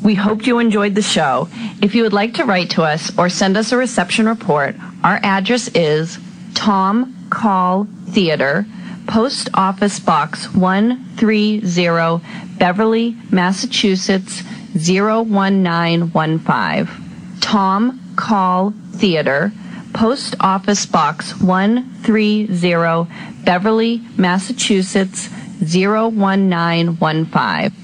We hope you enjoyed the show. If you would like to write to us or send us a reception report, our address is Tom Call Theater, Post Office Box 130, Beverly, Massachusetts 01915. Tom Call Theater, Post Office Box 130, Beverly, Massachusetts 01915.